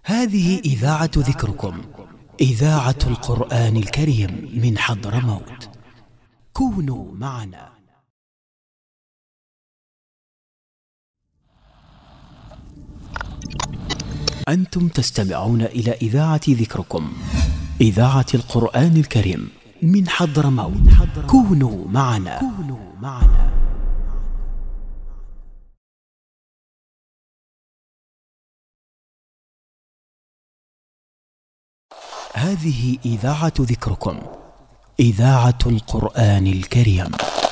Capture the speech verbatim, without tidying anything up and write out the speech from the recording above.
هذه إذاعة ذكركم، إذاعة القرآن الكريم من حضرموت. كونوا معنا. أنتم تستمعون إلى إذاعة ذكركم، إذاعة القرآن الكريم من حضرموت. كونوا معنا. كونوا معنا. هذه إذاعة ذكركم، إذاعة القرآن الكريم.